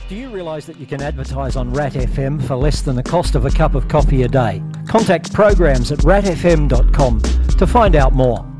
Do you realise that you can advertise on Rat FM for less than the cost of a cup of coffee a day? Contact programs@ratfm.com to find out more.